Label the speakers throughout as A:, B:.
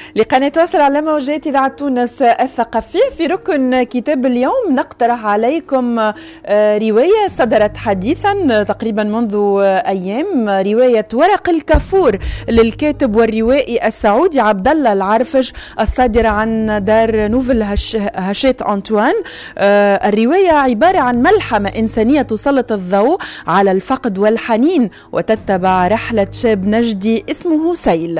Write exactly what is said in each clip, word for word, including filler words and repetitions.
A: لقناة واصل على موجات إذاعة تونس الثقافية. في ركن كتاب اليوم نقترح عليكم رواية صدرت حديثا تقريبا منذ أيام، رواية ورق الكافور للكاتب والروائي السعودي عبد الله العرفج الصادرة عن دار نوفل هش هشات أنطوان. الرواية عبارة عن ملحمة إنسانية تسلط الضوء على الفقد والحنين وتتبع رحلة شاب نجدي اسمه سيل.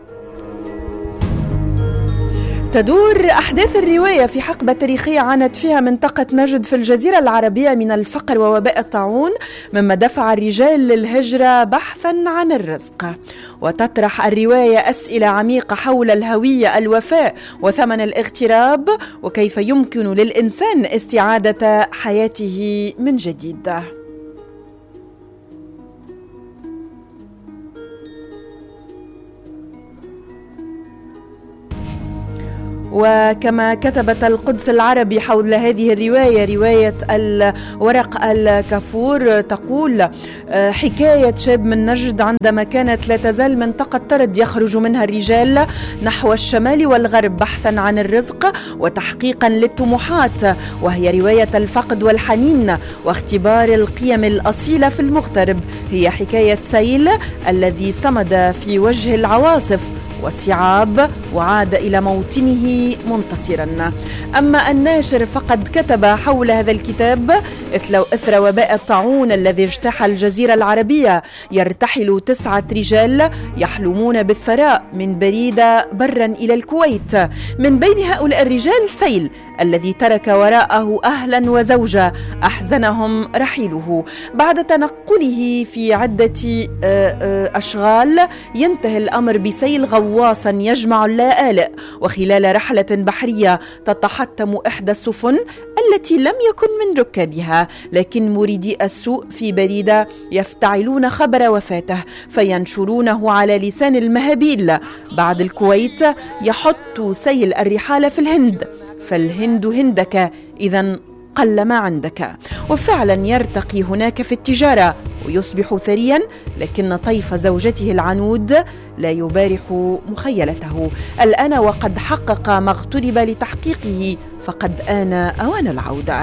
A: تدور أحداث الرواية في حقبة تاريخية عانت فيها منطقة نجد في الجزيرة العربية من الفقر ووباء الطاعون، مما دفع الرجال للهجرة بحثا عن الرزق. وتطرح الرواية أسئلة عميقة حول الهوية، الوفاء، وثمن الاغتراب، وكيف يمكن للإنسان استعادة حياته من جديد. وكما كتبت القدس العربي حول هذه الرواية، رواية ورق الكافور، تقول حكاية شاب من نجد عندما كانت لا تزال منطقة طرد يخرج منها الرجال نحو الشمال والغرب بحثا عن الرزق وتحقيقا للطموحات، وهي رواية الفقد والحنين واختبار القيم الأصيلة في المغترب. هي حكاية سيل الذي صمد في وجه العواصف والصعاب وعاد إلى موطنه منتصرا. أما الناشر فقد كتب حول هذا الكتاب: إثر وباء الطاعون الذي اجتاح الجزيرة العربية يرتحل تسعة رجال يحلمون بالثراء من بريدة برا إلى الكويت. من بين هؤلاء الرجال سيل الذي ترك وراءه أهلا وزوجة أحزنهم رحيله. بعد تنقله في عدة أشغال ينتهي الأمر بسيل غواصا يجمع اللآلئ، وخلال رحلة بحرية تتحطم إحدى السفن التي لم يكن من ركابها، لكن مريدي السوء في بريدة يفتعلون خبر وفاته فينشرونه على لسان المهابيل. بعد الكويت يحط سيل الرحالة في الهند، فالهند هندك إذن قل ما عندك. وفعلا يرتقي هناك في التجارة ويصبح ثريا، لكن طيف زوجته العنود لا يبارح مخيلته. الآن وقد حقق ما اغترب لتحقيقه، فقد آن أوان العودة.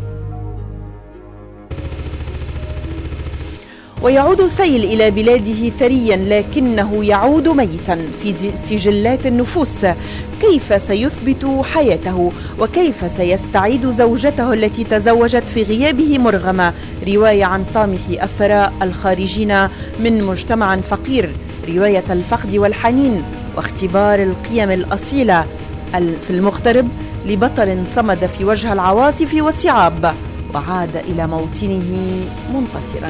A: ويعود سيل إلى بلاده ثريا، لكنه يعود ميتا في سجلات النفوس. كيف سيثبت حياته وكيف سيستعيد زوجته التي تزوجت في غيابه مرغمة؟ رواية عن طامح الثراء الخارجين من مجتمع فقير، رواية الفقد والحنين واختبار القيم الأصيلة في المغترب لبطل صمد في وجه العواصف والصعاب وعاد إلى موطنه منتصرا.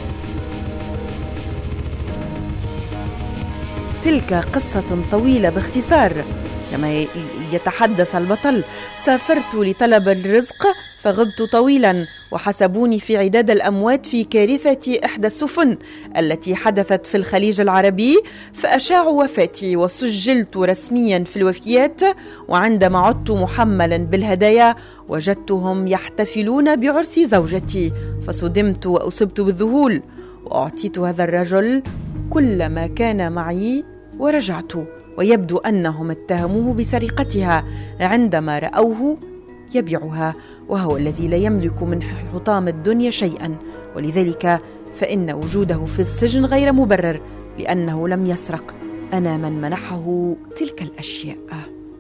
A: تلك قصة طويلة باختصار. كما يتحدث البطل: سافرت لطلب الرزق فغبت طويلا وحسبوني في عداد الأموات في كارثة إحدى السفن التي حدثت في الخليج العربي، فأشاعوا وفاتي وسجلت رسميا في الوفيات، وعندما عدت محملا بالهدايا وجدتهم يحتفلون بعرس زوجتي، فصدمت وأصبت بالذهول وأعطيت هذا الرجل كل ما كان معي ورجعت، ويبدو أنهم اتهموه بسرقتها عندما رأوه يبيعها، وهو الذي لا يملك من حطام الدنيا شيئا، ولذلك فإن وجوده في السجن غير مبرر، لأنه لم يسرق. أنا من منحه تلك الأشياء.